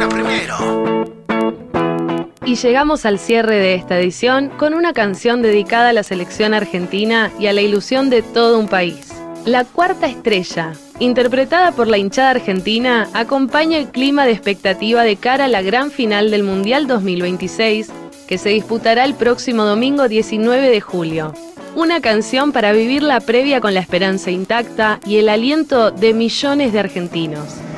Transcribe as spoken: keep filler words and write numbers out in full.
suena primero. Y llegamos al cierre de esta edición con una canción dedicada a la selección argentina y a la ilusión de todo un país. La Cuarta Estrella, interpretada por la hinchada argentina, acompaña el clima de expectativa de cara a la gran final del Mundial dos mil veintiséis, que se disputará el próximo domingo diecinueve de julio. Una canción para vivir la previa con la esperanza intacta y el aliento de millones de argentinos.